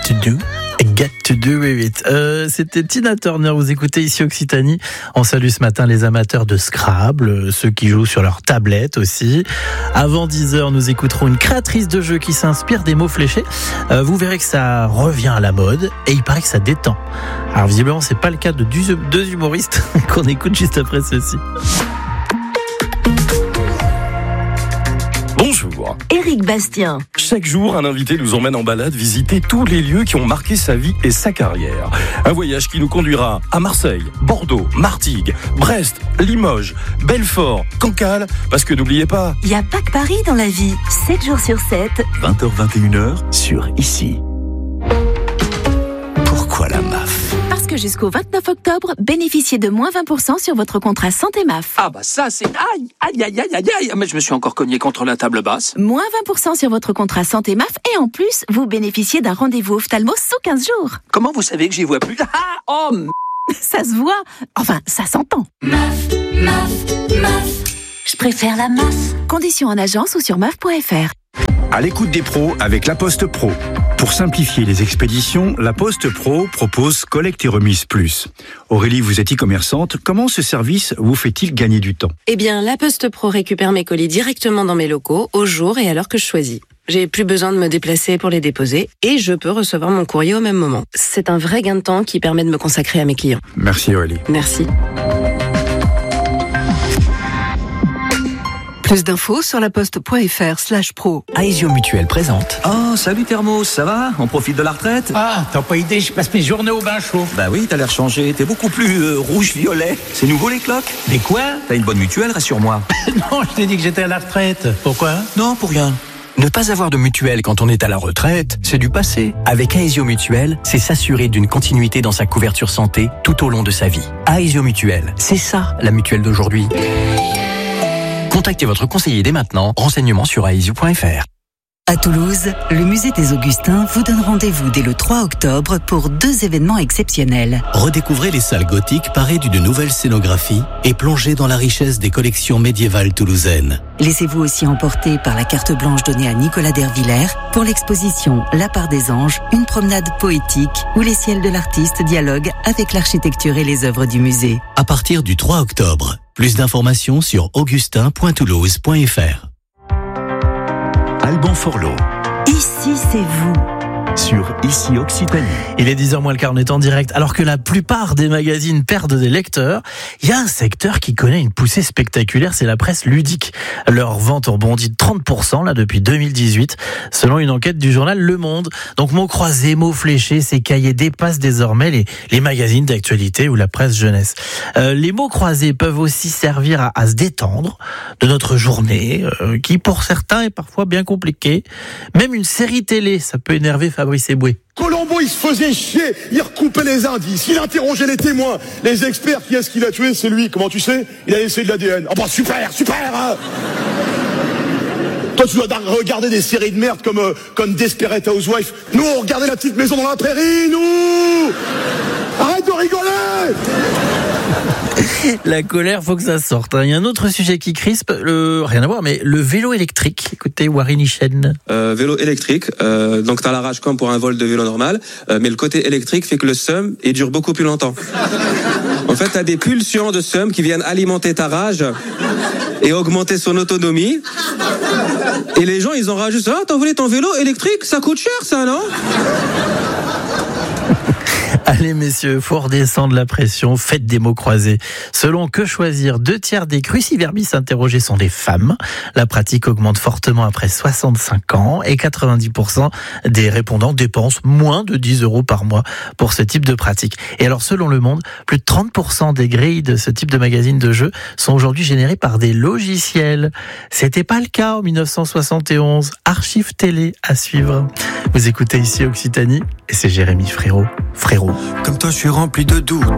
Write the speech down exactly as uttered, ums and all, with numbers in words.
to do. Get to do it. Euh, c'était Tina Turner, vous écoutez ici Occitanie. On salue ce matin les amateurs de Scrabble, ceux qui jouent sur leur tablette aussi. Avant dix heures, nous écouterons une créatrice de jeux qui s'inspire des mots fléchés. Euh, vous verrez que ça revient à la mode et il paraît que ça détend. Alors visiblement, c'est pas le cas de deux humoristes qu'on écoute juste après ceci. Bonjour. Éric Bastien. Chaque jour, un invité nous emmène en balade visiter tous les lieux qui ont marqué sa vie et sa carrière. Un voyage qui nous conduira à Marseille, Bordeaux, Martigues, Brest, Limoges, Belfort, Cancale, parce que n'oubliez pas... Il n'y a pas que Paris dans la vie. sept jours sur sept. vingt heures vingt et une heures sur Ici. Pourquoi la M A F ? Parce que jusqu'au vingt-neuf octobre, bénéficiez de moins vingt pour cent sur votre contrat santé M A F. Ah bah ça c'est... Aïe, aïe, aïe, aïe, aïe, aïe. Mais je me suis encore cogné contre la table basse. Moins vingt pour cent sur votre contrat santé M A F et en plus, vous bénéficiez d'un rendez-vous ophtalmo sous quinze jours. Comment vous savez que j'y vois plus? Ah, oh m... Ça se voit. Enfin, ça s'entend. M A F, M A F, M A F. Je préfère la M A F. Conditions en agence ou sur M A F point F R. À l'écoute des pros avec La Poste Pro. Pour simplifier les expéditions, La Poste Pro propose collecte et remise plus. Aurélie, vous êtes e-commerçante. Comment ce service vous fait-il gagner du temps ? Eh bien, La Poste Pro récupère mes colis directement dans mes locaux, au jour et à l'heure que je choisis. J'ai plus besoin de me déplacer pour les déposer et je peux recevoir mon courrier au même moment. C'est un vrai gain de temps qui permet de me consacrer à mes clients. Merci Aurélie. Merci. Plus d'infos sur laposte.fr slash pro. Aesio Mutuel présente. Oh, salut Thermos, ça va ? On profite de la retraite ? Ah, t'as pas idée, je passe mes journées au bain chaud. Bah oui, t'as l'air changé, t'es beaucoup plus euh, rouge-violet. C'est nouveau les cloques ? Mais quoi ? T'as une bonne mutuelle, rassure-moi. Non, je t'ai dit que j'étais à la retraite. Pourquoi ? Non, pour rien. Ne pas avoir de mutuelle quand on est à la retraite, c'est du passé. Avec Aesio Mutuel, c'est s'assurer d'une continuité dans sa couverture santé tout au long de sa vie. Aesio Mutuel, c'est ça la mutuelle d'aujourd'hui. Contactez votre conseiller dès maintenant. Renseignements sur aesio point f r. À Toulouse, le musée des Augustins vous donne rendez-vous dès le trois octobre pour deux événements exceptionnels. Redécouvrez les salles gothiques parées d'une nouvelle scénographie et plongez dans la richesse des collections médiévales toulousaines. Laissez-vous aussi emporter par la carte blanche donnée à Nicolas Dervillers pour l'exposition La part des anges, une promenade poétique où les ciels de l'artiste dialoguent avec l'architecture et les œuvres du musée. À partir du trois octobre, plus d'informations sur augustin point toulouse point f r. Alban Forlot. Ici, c'est vous. Sur Ici Occitanie. Il est dix heures moins le quart, on est en direct. Alors que la plupart des magazines perdent des lecteurs, il y a un secteur qui connaît une poussée spectaculaire, c'est la presse ludique. Leur vente ont bondi de trente pour cent là depuis deux mille dix-huit, selon une enquête du journal Le Monde. Donc mots croisés, mots fléchés, ces cahiers dépassent désormais les, les magazines d'actualité ou la presse jeunesse. Euh, les mots croisés peuvent aussi servir à, à se détendre de notre journée, euh, qui pour certains est parfois bien compliquée. Même une série télé, ça peut énerver Fabrice Eboué. Colombo, il se faisait chier, il recoupait les indices, il interrogeait les témoins, les experts. Qui est-ce qu'il a tué? C'est lui. Comment tu sais? Il a laissé de l'A D N. Ah bah super, super hein. Toi, tu dois regarder des séries de merde comme, euh, comme Desperate Housewives. Nous, on regardait La Petite Maison dans la Prairie, nous. Arrête de rigoler. La colère, faut que ça sorte. Il y a un autre sujet qui crispe, le... rien à voir, mais le vélo électrique. Écoutez, Warren Hichen. Euh, vélo électrique, euh, donc t'as la rage comme pour un vol de vélo normal, euh, mais le côté électrique fait que le seum, il dure beaucoup plus longtemps. En fait, t'as des pulsions de seum qui viennent alimenter ta rage et augmenter son autonomie. Et les gens, ils ont rajouté, ah, t'as volé ton vélo électrique, ça coûte cher, ça, non? Allez messieurs, faut redescendre la pression, faites des mots croisés. Selon Que Choisir, deux tiers des cruciverbis interrogés sont des femmes. La pratique augmente fortement après soixante-cinq ans et quatre-vingt-dix pour cent des répondants dépensent moins de dix euros par mois pour ce type de pratique. Et alors selon Le Monde, plus de trente pour cent des grilles de ce type de magazine de jeux sont aujourd'hui générées par des logiciels. C'était pas le cas en dix-neuf cent soixante et onze. Archives télé à suivre. Vous écoutez ici Occitanie et c'est Jérémy Frérot. Frérot. Comme toi, je suis rempli de doutes.